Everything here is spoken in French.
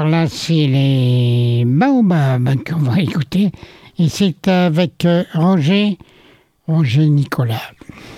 alors là, c'est les Baobabs qu'on va écouter. Et c'est avec Roger Nicolas.